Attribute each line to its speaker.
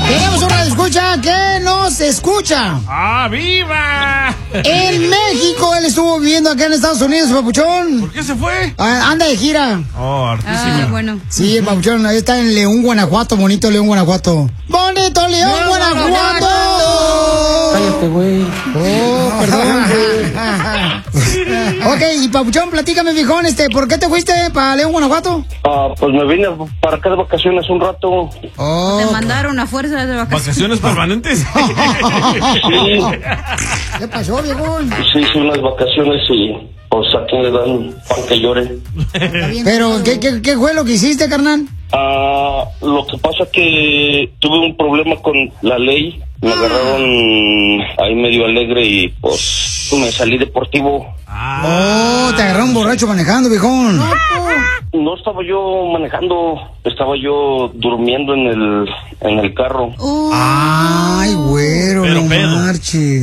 Speaker 1: Tenemos una escucha que nos escucha.
Speaker 2: ¡Ah, viva!
Speaker 1: En México, él estuvo viviendo acá en Estados Unidos, papuchón.
Speaker 2: ¿Por qué se fue?
Speaker 1: Anda de gira.
Speaker 2: Oh, artísima.
Speaker 3: Bueno.
Speaker 1: Sí, el papuchón, ahí está en León, Guanajuato, bonito León, Guanajuato. ¡Bonito León, Guanajuato!
Speaker 4: Cállate, güey.
Speaker 1: Oh, perdón. Ok, y papuchón, platícame, viejón, ¿por qué te fuiste para León, Guanajuato?
Speaker 4: Pues me vine para acá de vacaciones un rato.
Speaker 1: Oh.
Speaker 3: Te mandaron a fuerza de vacaciones.
Speaker 2: ¿Vacaciones permanentes?
Speaker 4: Sí,
Speaker 1: ¿Qué pasó, viejón?
Speaker 4: sí, hice unas vacaciones y pues a quien le dan pan que llore.
Speaker 1: Pero, ¿qué fue lo que hiciste, carnal?
Speaker 4: Lo que pasa que tuve un problema con la ley. Me agarraron ahí medio alegre y pues me salí deportivo.
Speaker 1: Oh, te agarraron borracho manejando, viejón.
Speaker 4: No estaba yo manejando, estaba yo durmiendo en el carro.
Speaker 1: Ay, güero,
Speaker 2: Pero
Speaker 1: no
Speaker 2: pedo.
Speaker 1: marches.